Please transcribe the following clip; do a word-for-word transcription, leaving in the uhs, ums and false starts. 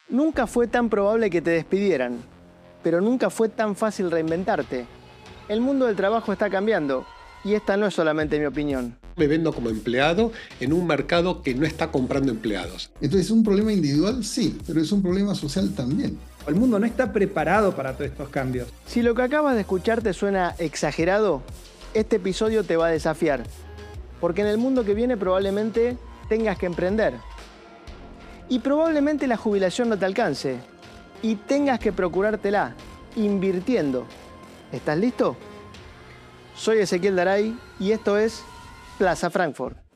Nunca fue tan probable que te despidieran, pero nunca fue tan fácil reinventarte. El mundo del trabajo está cambiando, y esta no es solamente mi opinión. Me vendo como empleado en un mercado que no está comprando empleados. Entonces, ¿es un problema individual? Sí, pero es un problema social también. El mundo no está preparado para todos estos cambios. Si lo que acabas de escuchar te suena exagerado, este episodio te va a desafiar, porque en el mundo que viene probablemente tengas que emprender. Y probablemente la jubilación no te alcance, y tengas que procurártela, invirtiendo. ¿Estás listo? Soy Ezequiel Daray y esto es Plaza Frankfurt.